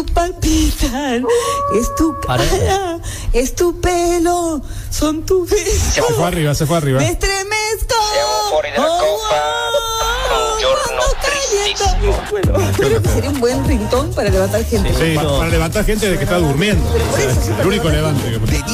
palpitan, es tu cara, es tu pelo, son tus besos. Se fue arriba, se fue arriba. Me estremezco. Siamo fuori dalla coppa. Un giorno tristissimo. Bueno, creo que sería un buen ringtone para levantar gente. Sí, para levantar gente de que está durmiendo. Pero por eso, El único levante que